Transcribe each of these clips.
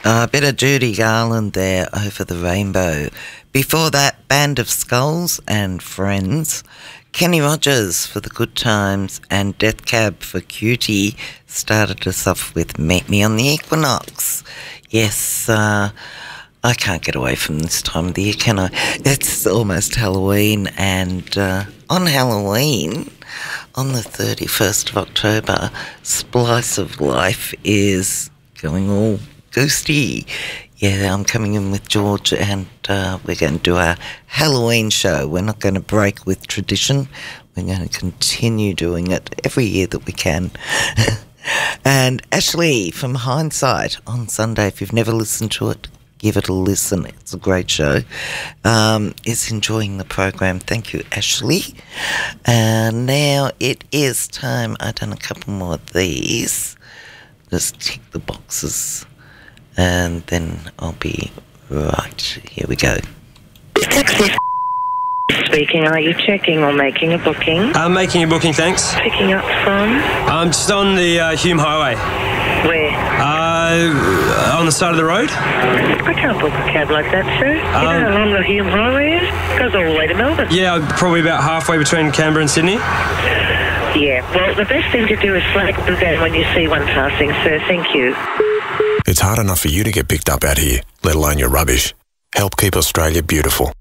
A bit of Judy Garland there, Over the Rainbow. Before that, Band of Skulls and Friends. Kenny Rogers for The Good Times and Death Cab for Cutie started us off with Meet Me on the Equinox. Yes, I can't get away from this time of the year, can I? It's almost Halloween, and on Halloween, on the 31st of October, Splice of Life is going all ghosty. Yeah, I'm coming in with George, and we're going to do our Halloween show. We're not going to break with tradition. We're going to continue doing it every year that we can. And Ashley from Hindsight on Sunday, if you've never listened to it, give it a listen. It's a great show. Is enjoying the program. Thank you, Ashley. And now it is time. I've done a couple more of these. Just tick the boxes. And then I'll be right. Here we go. Speaking, are you checking or making a booking? I'm making a booking, thanks. Picking up from? I'm just on the Hume Highway. Where? On the side of the road. I can't book a cab like that, sir. You know how long the Hume Highway is? It goes all the way to Melbourne. Yeah, probably about halfway between Canberra and Sydney. Yeah, well, the best thing to do is flag them down when you see one passing, sir. Thank you. It's hard enough for you to get picked up out here, let alone your rubbish. Help keep Australia beautiful.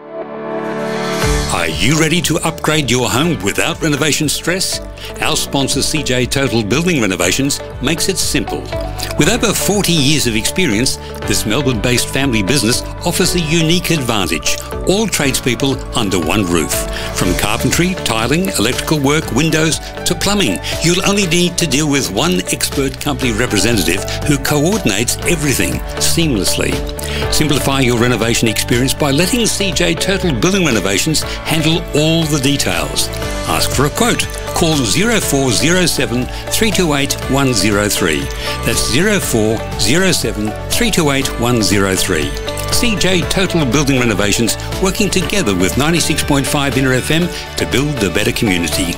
Are you ready to upgrade your home without renovation stress? Our sponsor CJ Total Building Renovations makes it simple. With over 40 years of experience, this Melbourne-based family business offers a unique advantage. All tradespeople under one roof. From carpentry, tiling, electrical work, windows to plumbing, you'll only need to deal with one expert company representative who coordinates everything seamlessly. Simplify your renovation experience by letting CJ Total Building Renovations handle all the details. Ask for a quote. Call 0407 328 103. That's 0407 328 103. CJ Total Building Renovations, working together with 96.5 Inter FM to build a better community.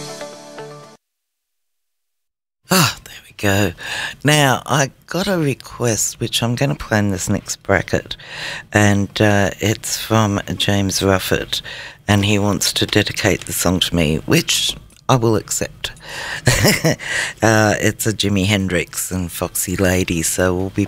There we go. Now, I got a request, which I'm going to play in this next bracket, and it's from James Ruffett, and he wants to dedicate the song to me, which I will accept. It's a Jimi Hendrix and Foxy Lady, so we'll be